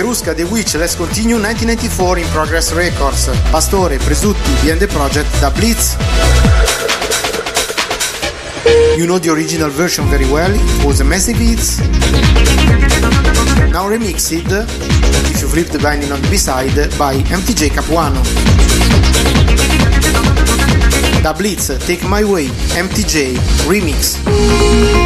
Verusca, The Witch, Let's Continue, 1994 in Progress Records. Pastore, Presutti, The Project da Blitz. You know the original version very well, it was a massive hit. Now remixed, if you flip the binding on the B-side, by MTJ Capuano. Da Blitz, Take My Way, MTJ, remix.